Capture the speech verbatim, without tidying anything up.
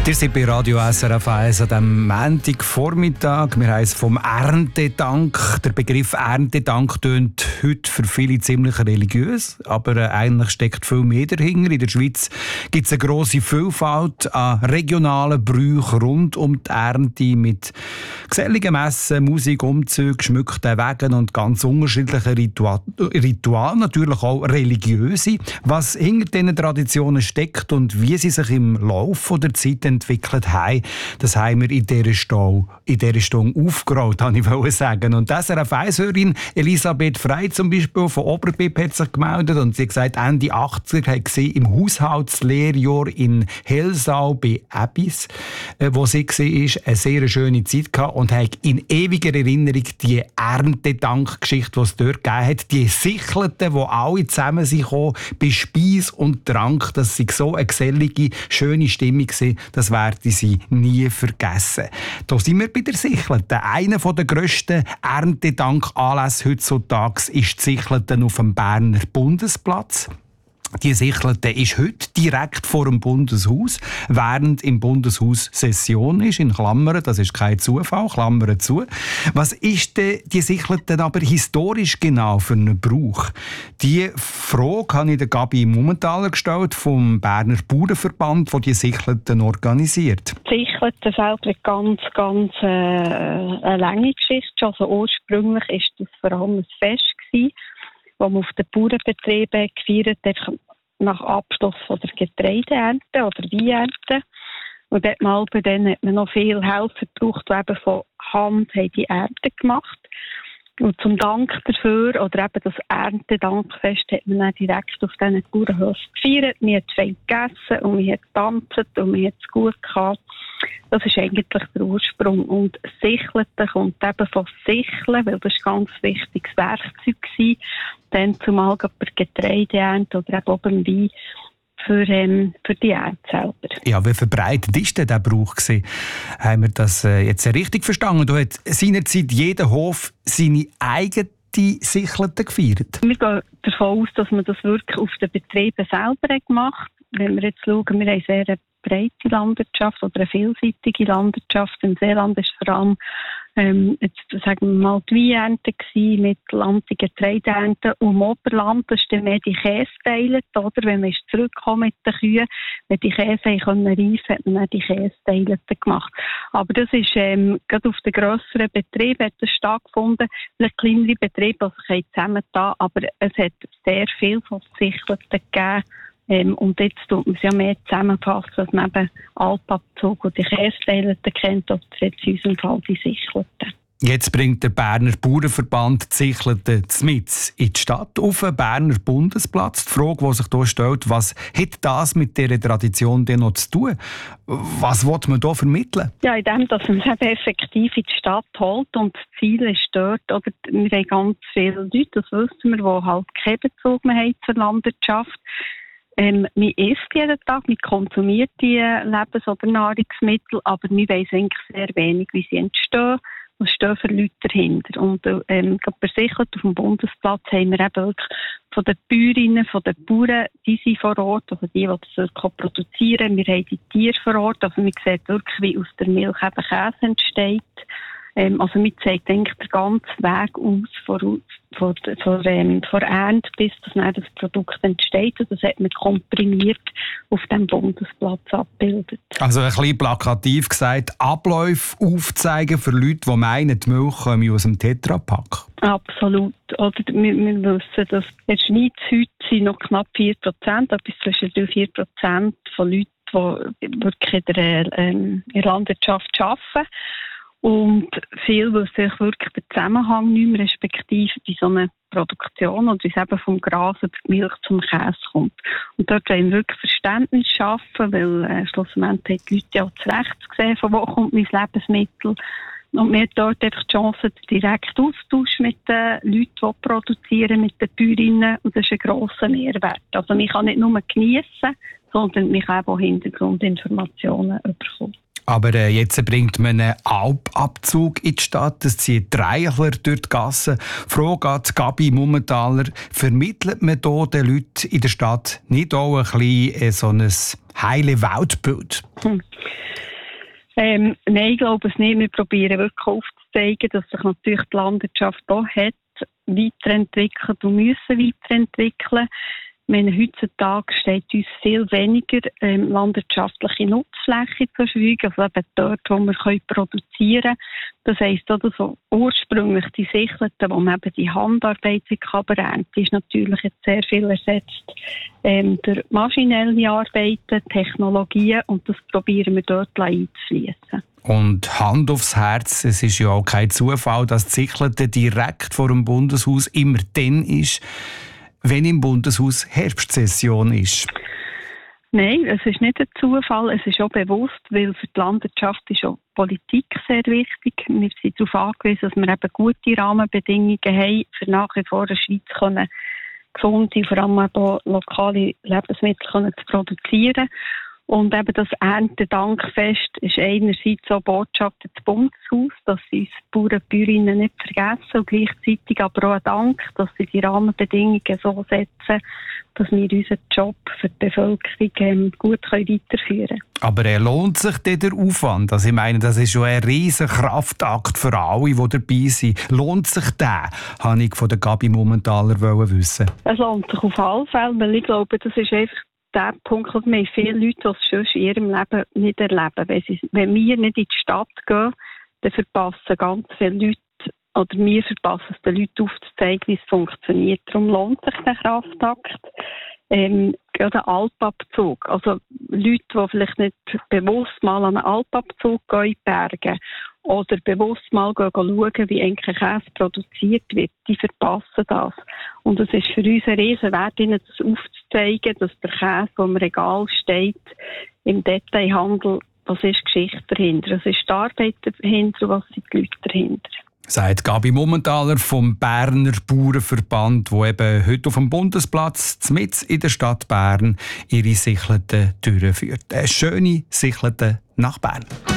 Ihr seid bei Radio S R F eins an diesem Montagvormittag. Wir haben es vom Erntedank. Der Begriff Erntedank tönt heute für viele ziemlich religiös, aber äh, eigentlich steckt viel mehr dahinter. In der Schweiz gibt es eine grosse Vielfalt an regionalen Brüchen rund um die Ernte mit geselligen Messen, Musik, Umzügen, geschmückten Wegen und ganz unterschiedlichen Ritualen, Ritual, natürlich auch religiöse. Was hinter diesen Traditionen steckt und wie sie sich im Laufe der Zeit entwickelt haben, das haben wir in dieser Stunde, in dieser Stunde aufgerollt, habe ich sagen. Und die S R F eins-Hörerin Elisabeth Frey zum Beispiel von Oberbib hat sich gemeldet und sie hat gesagt, Ende achtziger hat sie im Haushaltslehrjahr in Helsau bei Ebis, wo sie war, eine sehr schöne Zeit gehabt und hat in ewiger Erinnerung die Erntedankgeschichte, die es dort gegeben hat, die Sichelten, wo alle zusammen sind bei Speis und Trank, das war so eine gesellige, schöne Stimmung gewesen, das werde sie nie vergessen. Da sind wir bei der Sichelten. Einer der grössten Erntedankanlässe heutzutage ist die Sichelten auf dem Berner Bundesplatz. Die Sichelten ist heute direkt vor dem Bundeshaus, während im Bundeshaus Session ist, in Klammern, das ist kein Zufall, Klammern zu. Was ist denn die Sichelten aber historisch genau für einen Brauch? Die Frage habe ich der Gabi Mumenthaler gestellt, vom Berner Bauernverband, der die Sichelten organisiert. Die Sichelten selber eine ganz, ganz äh, eine lange Geschichte. Also ursprünglich war das vor allem ein Fest gewesen, wo man auf den Bauernbetrieben gefeiert hat, nach Abschluss von der Getreideernte oder Weinernte. Und dort mal bei denen hat man noch viel Helfer gebraucht, die eben von Hand haben die Ernte gemacht. Und zum Dank dafür, oder eben das Erntedankfest, hat man dann direkt auf diesen Bauernhöfen gefeiert. Man hat fein gegessen und man hat getanzt und man hat es gut gehabt. Das ist eigentlich der Ursprung. Und Sichelten kommt eben von Sicheln, weil das ein ganz wichtiges Werkzeug war. Dann zumal bei Getreideernte oder eben beim Wein für, ähm, für die Ernte selber. Ja, wie verbreitet war denn der Brauch? Haben wir das äh, jetzt richtig verstanden? Du hast seinerzeit jeder Hof seine eigene Sichelten gefeiert? Wir gehen davon aus, dass man das wirklich auf den Betrieben selber gemacht hat. Wenn wir jetzt schauen, wir haben eine sehr breite Landwirtschaft oder eine vielseitige Landwirtschaft. Im Seeland ist vor allem ähm, jetzt, sagen wir mal, die Weinernte gewesen, mit Land die Getreideernte. Und im Oberland ist dann mehr die Kästeile, oder? Wenn man ist zurückgekommen mit den Kühen, wenn die Käse reifen konnten, hat man dann die Kästeile gemacht. Aber das ist ähm, gerade auf den grösseren Betrieben hat das stattgefunden. Vielleicht kleinere Betriebe, die sich zusammengetan, aber es hat sehr viel von Sichelten gegeben. Ähm, und jetzt tut man es ja mehr zusammenfassen, dass man eben Alpabzug und die Kästeile kennt, oder jetzt in unserem Fall die Sichelten. Jetzt bringt der Berner Bauernverband die Sichelten mit in die Stadt auf den Berner Bundesplatz. Die Frage, die sich hier stellt, was hat das mit dieser Tradition denn noch zu tun? Was will man hier vermitteln? Ja, in dem, dass man es eben effektiv in die Stadt holt und das Ziel ist dort, oder wir haben ganz viele Leute, das wissen wir, die halt keinen Bezug mehr haben zur Landwirtschaft. Ähm, man isst jeden Tag, man konsumiert die Lebens- oder Nahrungsmittel, aber man weiss eigentlich sehr wenig, wie sie entstehen. Was stehen für Leute dahinter? Und ähm, gerade bei Sichelten auf dem Bundesplatz haben wir eben wirklich von den Bäuerinnen, von den Bauern, die sind vor Ort, also die, die das wirklich produzieren. Wir haben die Tiere vor Ort, also man sieht wirklich, wie aus der Milch eben Käse entsteht. Ähm, also man zeigt eigentlich den ganzen Weg aus von, von, von, ähm, von Ernte bis dass dann das Produkt entsteht. Und das hat man komprimiert auf dem Bundesplatz abgebildet. Also ein bisschen plakativ gesagt, Abläufe aufzeigen für Leute, die meinen, die Milch komme aus dem Tetrapack. Absolut. Oder wir, wir wissen, dass in der Schweiz heute sind noch knapp vier Prozent, etwas zwischen drei und vier Prozent von Leuten, die wirklich in der, ähm, in der Landwirtschaft arbeiten. Und viel wissen sich wirklich den Zusammenhang nicht mehr, respektive bei so einer Produktion oder wie es eben vom Gras über die Milch zum Käse kommt. Und dort wollen wir wirklich Verständnis schaffen, weil äh, schlussendlich haben die Leute ja auch zurecht gesehen, von wo kommt mein Lebensmittel. Und wir haben dort einfach die Chance, direkt Austausch mit den Leuten, die produzieren, mit den Bäuerinnen. Und das ist ein grosser Mehrwert. Also man kann nicht nur geniessen, sondern man kann auch Hintergrundinformationen bekommen. Aber äh, jetzt bringt man einen Alpabzug in die Stadt, es zieht Reichler durch die Gassen. Frage an Gabi Mumenthaler, vermittelt man hier den Leuten in der Stadt nicht auch ein bisschen äh, so ein heile Weltbild? Hm. Ähm, nein, ich glaube es nicht. Wir probieren wirklich aufzuzeigen, dass sich natürlich die Landwirtschaft auch hat weiterentwickelt und müssen weiterentwickeln. Ich meine, heutzutage steht uns viel weniger ähm, landwirtschaftliche Nutzfläche zur Verfügung, also eben dort, wo wir können produzieren können. Das heisst auch, dass ursprünglich die Sichelten, wo man eben die Handarbeit beernten, ist natürlich jetzt sehr viel ersetzt ähm, durch maschinelle Arbeiten, Technologien, und das probieren wir dort einzufließen. Und Hand aufs Herz, es ist ja auch kein Zufall, dass die Sichelten direkt vor dem Bundeshaus immer dann ist, wenn im Bundeshaus Herbstsession ist. Nein, es ist nicht ein Zufall, es ist auch bewusst, weil für die Landwirtschaft ist auch Politik sehr wichtig. Wir sind darauf angewiesen, dass wir eben gute Rahmenbedingungen haben, für nach wie vor in der Schweiz können gesunde, vor allem auch lokale Lebensmittel können zu produzieren. Und eben das Erntedankfest ist einerseits so Botschaft des Bundeshaus, dass sie uns Bauern und Bäuerinnen nicht vergessen, und gleichzeitig aber auch ein Dank, dass sie die Rahmenbedingungen so setzen, dass wir unseren Job für die Bevölkerung ähm, gut weiterführen können. Aber er lohnt sich denn der Aufwand? Also ich meine, das ist schon ein riesen Kraftakt für alle, die dabei sind. Lohnt sich der? Habe ich von der Gabi Mummentaler wissen. Es lohnt sich auf alle Fälle, weil ich glaube, das ist einfach der Punkt, dass wir viele Leute, die es schon in ihrem Leben nicht erleben. Wenn, sie, wenn wir nicht in die Stadt gehen, dann verpassen ganz viele Leute, oder wir verpassen es den Leuten aufzuzeigen, wie es funktioniert. Darum lohnt sich der Kraftakt. Ähm, gerade ein Alpabzug. Also Leute, die vielleicht nicht bewusst mal an einen Alpabzug gehen in die Berge oder bewusst mal gehen, schauen, wie eigentlich Käse produziert wird, die verpassen das. Und es ist für uns ein Riesenwert, ihnen das aufzuzeigen, dass der Käse, der im Regal steht, im Detailhandel, was ist Geschichte dahinter, was ist die Arbeit dahinter, was sind die Leute dahinter. Sagt Gabi Mummentaler vom Berner Bauernverband, der eben heute auf dem Bundesplatz mitten in der Stadt Bern ihre Sichelten durchführt. Eine schöne Sichelten nach Bern.